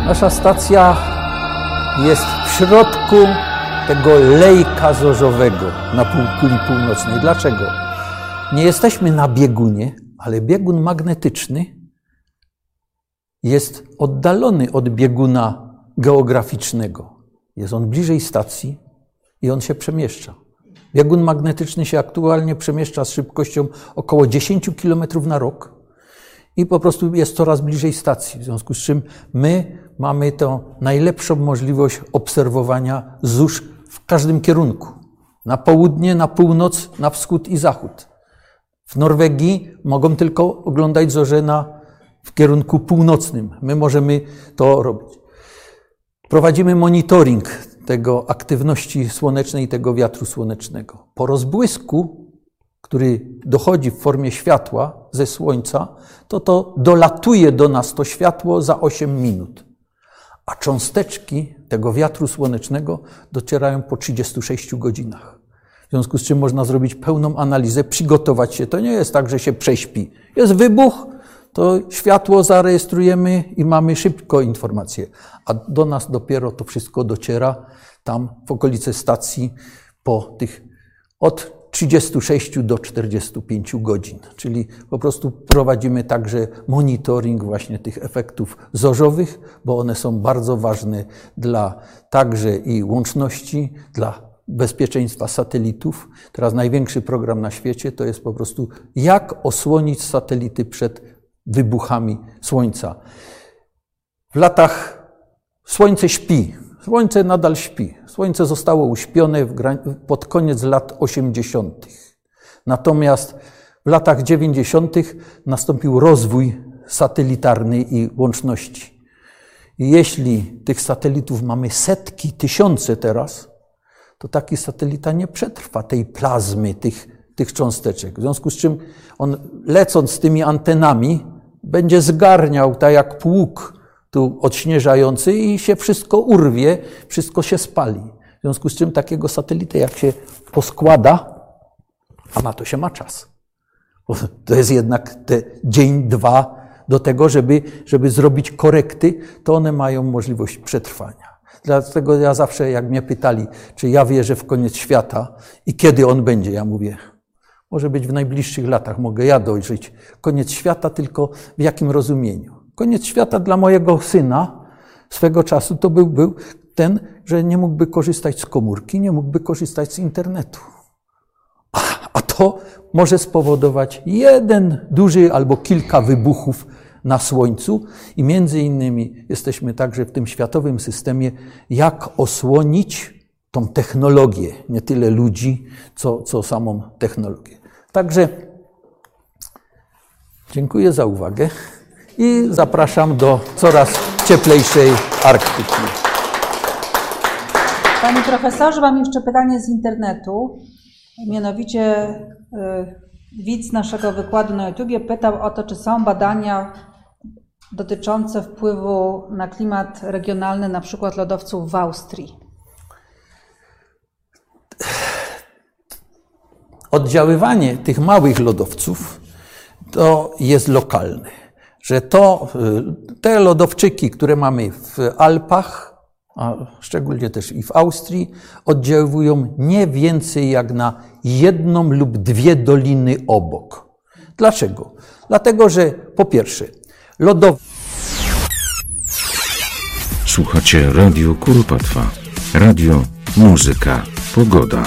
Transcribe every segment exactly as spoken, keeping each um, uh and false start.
Nasza stacja jest w środku tego lejka zorzowego na półkuli północnej. Dlaczego? Nie jesteśmy na biegunie, ale biegun magnetyczny jest oddalony od bieguna geograficznego. Jest on bliżej stacji i on się przemieszcza. Biegun magnetyczny się aktualnie przemieszcza z szybkością około dziesięć kilometrów na rok i po prostu jest coraz bliżej stacji. W związku z czym my mamy tą najlepszą możliwość obserwowania zórz w każdym kierunku. Na południe, na północ, na wschód i zachód. W Norwegii mogą tylko oglądać zorze na, w kierunku północnym. My możemy to robić. Prowadzimy monitoring tego aktywności słonecznej i tego wiatru słonecznego. Po rozbłysku, który dochodzi w formie światła ze Słońca, to to dolatuje do nas to światło za osiem minut. A cząsteczki tego wiatru słonecznego docierają po trzydziestu sześciu godzinach. W związku z czym można zrobić pełną analizę, przygotować się. To nie jest tak, że się prześpi. Jest wybuch, to światło zarejestrujemy i mamy szybko informacje. A do nas dopiero to wszystko dociera tam w okolice stacji po tych od trzydziestu sześciu do czterdziestu pięciu godzin. Czyli po prostu prowadzimy także monitoring właśnie tych efektów zorzowych, bo one są bardzo ważne dla także i łączności, dla bezpieczeństwa satelitów. Teraz największy program na świecie to jest po prostu jak osłonić satelity przed wybuchami Słońca. W latach Słońce śpi. Słońce nadal śpi. Słońce zostało uśpione pod koniec lat osiemdziesiątych. Natomiast w latach dziewięćdziesiątych nastąpił rozwój satelitarny i łączności. I jeśli tych satelitów mamy setki, tysiące teraz, to taki satelita nie przetrwa tej plazmy, tych, tych cząsteczek. W związku z czym on, lecąc z tymi antenami, będzie zgarniał, tak jak pług tu odśnieżający i się wszystko urwie, wszystko się spali. W związku z czym takiego satelitę, jak się poskłada, a na to się ma czas. Bo to jest jednak te dzień, dwa do tego, żeby, żeby zrobić korekty, to one mają możliwość przetrwania. Dlatego ja zawsze, jak mnie pytali, czy ja wierzę w koniec świata i kiedy on będzie, ja mówię, może być w najbliższych latach, mogę ja dojrzeć. Koniec świata tylko w jakim rozumieniu? Koniec świata dla mojego syna swego czasu to był, był ten, że nie mógłby korzystać z komórki, nie mógłby korzystać z internetu. A, a to może spowodować jeden duży albo kilka wybuchów na Słońcu i między innymi jesteśmy także w tym światowym systemie, jak osłonić tą technologię, nie tyle ludzi, co, co samą technologię. Także dziękuję za uwagę i zapraszam do coraz cieplejszej Arktyki. Panie profesorze, mam jeszcze pytanie z internetu. Mianowicie y, widz naszego wykładu na YouTubie pytał o to, czy są badania dotyczące wpływu na klimat regionalny, na przykład lodowców w Austrii. Oddziaływanie tych małych lodowców to jest lokalne. Że to, te lodowczyki, które mamy w Alpach, a szczególnie też i w Austrii, oddziaływują nie więcej jak na jedną lub dwie doliny obok. Dlaczego? Dlatego, że po pierwsze, lodowiec... Słuchacie Radio Kuropatwa. Radio, muzyka, pogoda.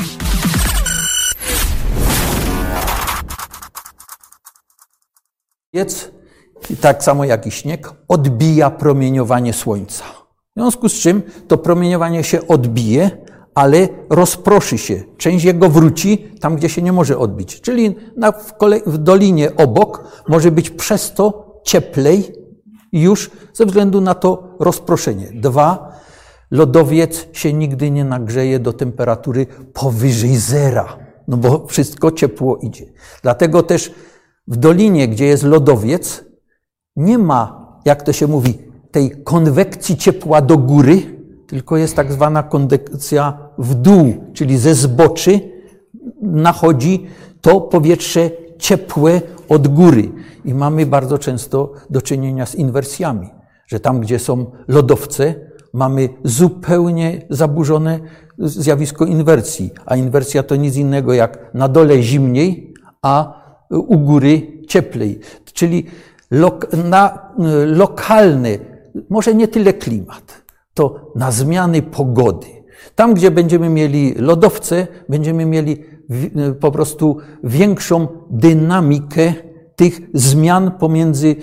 I tak samo jak i śnieg, odbija promieniowanie Słońca. W związku z czym to promieniowanie się odbije, ale rozproszy się. Część jego wróci tam, gdzie się nie może odbić. Czyli na, w, kolej, w dolinie obok może być przez to cieplej już ze względu na to rozproszenie. Dwa, lodowiec się nigdy nie nagrzeje do temperatury powyżej zera, no bo wszystko ciepło idzie. Dlatego też w dolinie, gdzie jest lodowiec, nie ma, jak to się mówi, tej konwekcji ciepła do góry, tylko jest tak zwana konwekcja w dół, czyli ze zboczy nachodzi to powietrze ciepłe od góry. I mamy bardzo często do czynienia z inwersjami, że tam, gdzie są lodowce, mamy zupełnie zaburzone zjawisko inwersji, a inwersja to nic innego jak na dole zimniej, a u góry cieplej. Czyli lok, na lokalne, może nie tyle klimat, to na zmiany pogody. Tam, gdzie będziemy mieli lodowce, będziemy mieli po prostu większą dynamikę tych zmian pomiędzy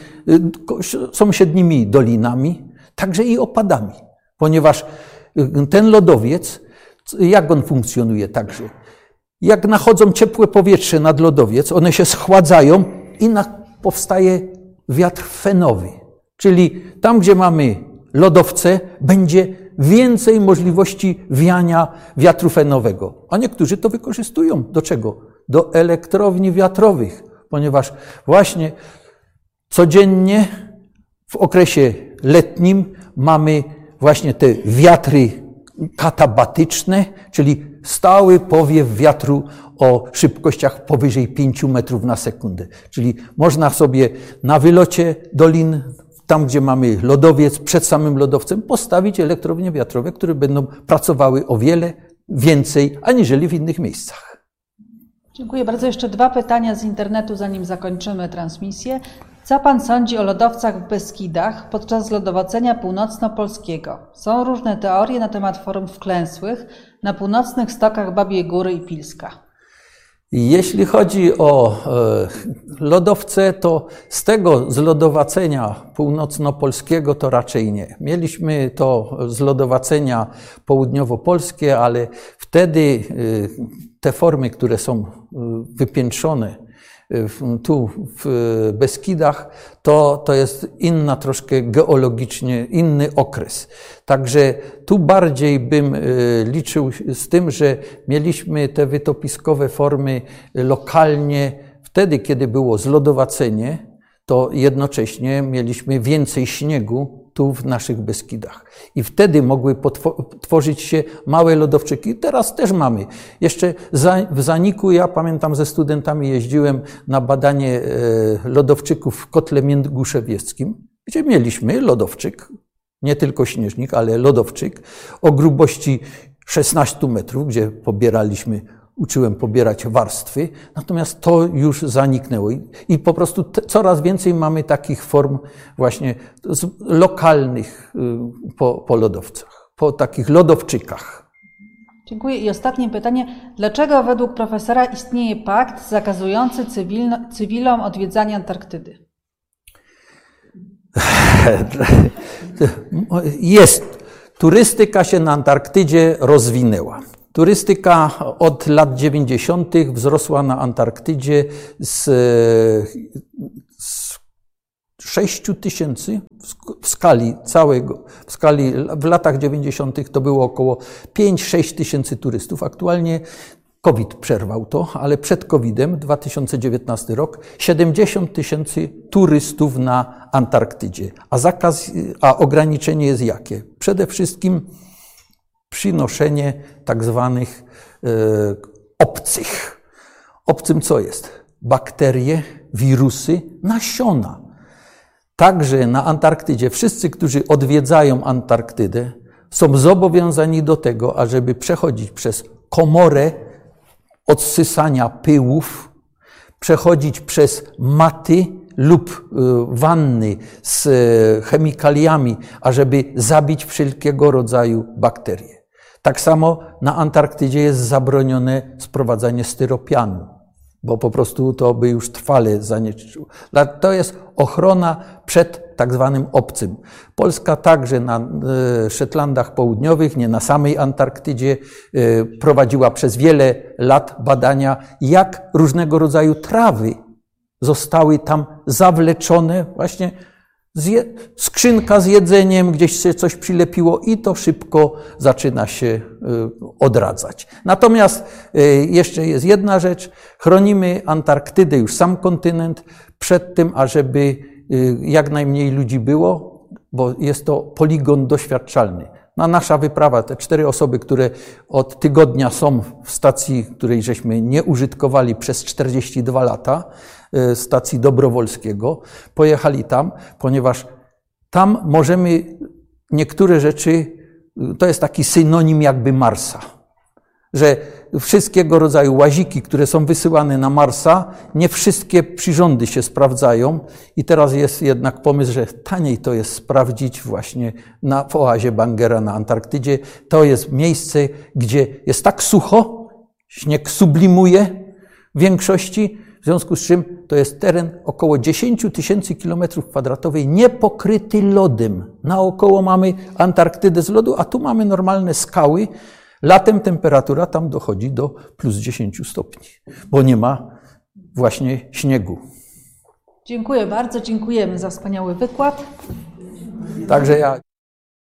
sąsiednimi dolinami, także i opadami. Ponieważ ten lodowiec, jak on funkcjonuje także? Jak nachodzą ciepłe powietrze nad lodowiec, one się schładzają i na, powstaje wiatr fenowy. Czyli tam, gdzie mamy lodowce, będzie więcej możliwości wiania wiatru fenowego. A niektórzy to wykorzystują. Do czego? Do elektrowni wiatrowych, ponieważ właśnie codziennie w okresie letnim mamy właśnie te wiatry katabatyczne, czyli stały powiew wiatru o szybkościach powyżej pięciu metrów na sekundę. Czyli można sobie na wylocie dolin, tam gdzie mamy lodowiec, przed samym lodowcem, postawić elektrownie wiatrowe, które będą pracowały o wiele więcej, aniżeli w innych miejscach. Dziękuję bardzo. Jeszcze dwa pytania z internetu, zanim zakończymy transmisję. Co pan sądzi o lodowcach w Beskidach podczas lodowocenia północnopolskiego? Są różne teorie na temat form wklęsłych na północnych stokach Babiej Góry i Pilska. Jeśli chodzi o lodowce, to z tego zlodowacenia północnopolskiego to raczej nie. Mieliśmy to zlodowacenia południowopolskie, ale wtedy te formy, które są wypiętrzone tu w Beskidach, to, to jest inna troszkę geologicznie, inny okres. Także tu bardziej bym liczył z tym, że mieliśmy te wytopiskowe formy lokalnie wtedy, kiedy było zlodowacenie, to jednocześnie mieliśmy więcej śniegu tu w naszych Beskidach. I wtedy mogły tworzyć się małe lodowczyki. Teraz też mamy. Jeszcze w Zaniku, ja pamiętam, ze studentami jeździłem na badanie lodowczyków w kotle międguszewieckim, gdzie mieliśmy lodowczyk, nie tylko śnieżnik, ale lodowczyk o grubości szesnastu metrów, gdzie pobieraliśmy, uczyłem pobierać warstwy, natomiast to już zaniknęło i, i po prostu te, coraz więcej mamy takich form właśnie lokalnych po, po lodowcach, po takich lodowczykach. Dziękuję. I ostatnie pytanie. Dlaczego według profesora istnieje pakt zakazujący cywilno, cywilom odwiedzania Antarktydy? Jest. Turystyka się na Antarktydzie rozwinęła. Turystyka od lat dziewięćdziesiątych wzrosła na Antarktydzie z, z sześciu tysięcy w skali całego, w skali w latach dziewięćdziesiątych to było około pięć sześć tysięcy turystów. Aktualnie COVID przerwał to, ale przed kowidem, dwa tysiące dziewiętnasty rok, siedemdziesiąt tysięcy turystów na Antarktydzie. A zakaz, a ograniczenie jest jakie? Przede wszystkim przynoszenie tak zwanych e, obcych. Obcym co jest? Bakterie, wirusy, nasiona. Także na Antarktydzie wszyscy, którzy odwiedzają Antarktydę, są zobowiązani do tego, ażeby przechodzić przez komorę odsysania pyłów, przechodzić przez maty lub wanny z chemikaliami, ażeby zabić wszelkiego rodzaju bakterie. Tak samo na Antarktydzie jest zabronione sprowadzanie styropianu, bo po prostu to by już trwale zanieczyszczyło. To jest ochrona przed tak zwanym obcym. Polska także na Szetlandach Południowych, nie na samej Antarktydzie, prowadziła przez wiele lat badania, jak różnego rodzaju trawy zostały tam zawleczone, właśnie skrzynka z jedzeniem, gdzieś się coś przylepiło i to szybko zaczyna się odradzać. Natomiast jeszcze jest jedna rzecz, chronimy Antarktydę, już sam kontynent, przed tym, ażeby jak najmniej ludzi było, bo jest to poligon doświadczalny. No, nasza wyprawa, te cztery osoby, które od tygodnia są w stacji, której żeśmy nie użytkowali przez czterdzieści dwa lata, stacji Dobrowolskiego, pojechali tam, ponieważ Tam możemy niektóre rzeczy, to jest taki synonim jakby Marsa, że wszystkiego rodzaju łaziki, które są wysyłane na Marsa, nie wszystkie przyrządy się sprawdzają i teraz jest jednak pomysł, że taniej to jest sprawdzić właśnie na, w oazie Bangera na Antarktydzie. To jest miejsce, gdzie jest tak sucho, śnieg sublimuje w większości, w związku z czym to jest teren około dziesięć tysięcy kilometrów kwadratowych niepokryty lodem. Naokoło mamy Antarktydę z lodu, a tu mamy normalne skały. Latem temperatura tam dochodzi do plus dziesięć stopni, bo nie ma właśnie śniegu. Dziękuję bardzo, dziękujemy za wspaniały wykład. Także ja...